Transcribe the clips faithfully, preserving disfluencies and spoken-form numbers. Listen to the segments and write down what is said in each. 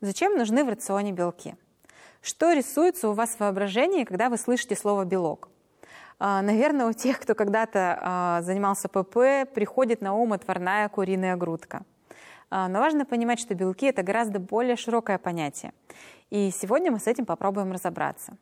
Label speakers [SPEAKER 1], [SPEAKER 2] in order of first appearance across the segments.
[SPEAKER 1] Зачем нужны в рационе белки? Что рисуется у вас в воображении, когда вы слышите слово «белок»? Наверное, у тех, кто когда-то занимался ПП, приходит на ум отварная куриная грудка. Но важно понимать, что белки – это гораздо более широкое понятие. И сегодня мы с этим попробуем разобраться.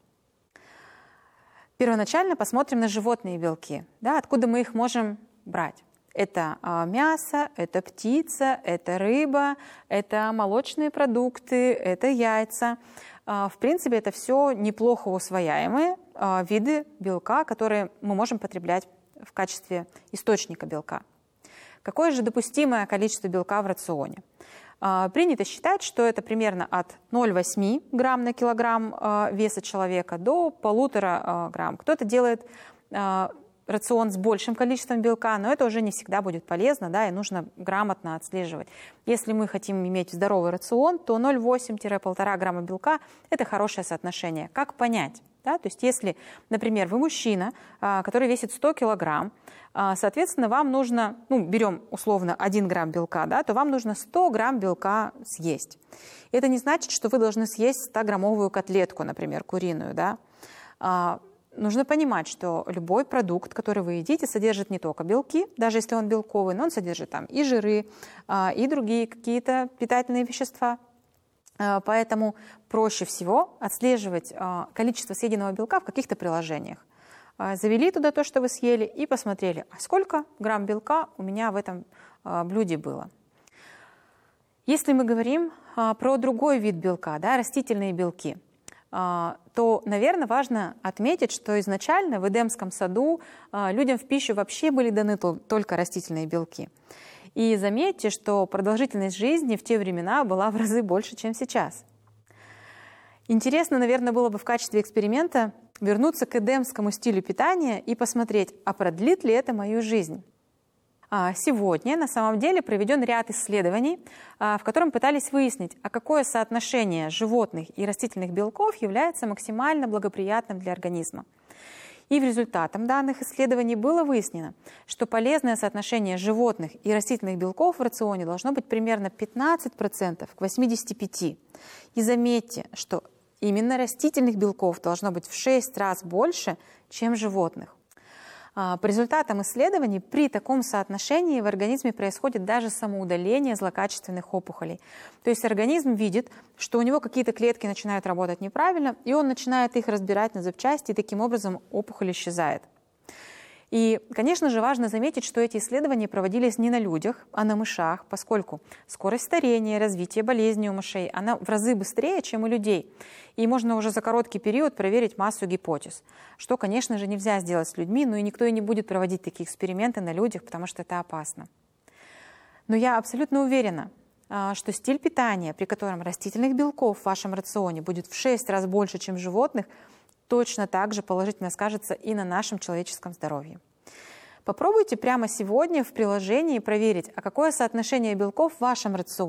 [SPEAKER 1] Первоначально посмотрим на животные белки. Да, откуда мы их можем брать? Это мясо, это птица, это рыба, это молочные продукты, это яйца. В принципе, это все неплохо усвояемые виды белка, которые мы можем потреблять в качестве источника белка. Какое же допустимое количество белка в рационе? Принято считать, что это примерно от ноль целых восемь десятых грамм на килограмм веса человека до полутора грамм. Кто-то делает рацион с большим количеством белка, но это уже не всегда будет полезно, да, и нужно грамотно отслеживать. Если мы хотим иметь здоровый рацион, то ноль целых восемь десятых — полтора грамма белка – это хорошее соотношение. Как понять? Да? То есть если, например, вы мужчина, который весит сто килограмм, соответственно, вам нужно, ну, берем условно один грамм белка, да, то вам нужно сто грамм белка съесть. Это не значит, что вы должны съесть стограммовую котлетку, например, куриную, да. Нужно понимать, что любой продукт, который вы едите, содержит не только белки, даже если он белковый, но он содержит там и жиры, и другие какие-то питательные вещества. Поэтому проще всего отслеживать количество съеденного белка в каких-то приложениях. Завели туда то, что вы съели, и посмотрели, а сколько грамм белка у меня в этом блюде было. Если мы говорим про другой вид белка, да, растительные белки, то, наверное, важно отметить, что изначально в Эдемском саду людям в пищу вообще были даны только растительные белки. И заметьте, что продолжительность жизни в те времена была в разы больше, чем сейчас. Интересно, наверное, было бы в качестве эксперимента вернуться к эдемскому стилю питания и посмотреть, а продлит ли это мою жизнь. Сегодня на самом деле проведен ряд исследований, в котором пытались выяснить, а какое соотношение животных и растительных белков является максимально благоприятным для организма. И в результате данных исследований было выяснено, что полезное соотношение животных и растительных белков в рационе должно быть примерно пятнадцать процентов к восьмидесяти пяти процентам. И заметьте, что именно растительных белков должно быть в шесть раз больше, чем животных. По результатам исследований при таком соотношении в организме происходит даже самоудаление злокачественных опухолей. То есть организм видит, что у него какие-то клетки начинают работать неправильно, и он начинает их разбирать на запчасти, и таким образом опухоль исчезает. И, конечно же, важно заметить, что эти исследования проводились не на людях, а на мышах, поскольку скорость старения, развитие болезней у мышей, она в разы быстрее, чем у людей. И можно уже за короткий период проверить массу гипотез, что, конечно же, нельзя сделать с людьми, но и никто и не будет проводить такие эксперименты на людях, потому что это опасно. Но я абсолютно уверена, что стиль питания, при котором растительных белков в вашем рационе будет в шесть раз больше, чем животных, точно так же положительно скажется и на нашем человеческом здоровье. Попробуйте прямо сегодня в приложении проверить, а какое соотношение белков в вашем рационе.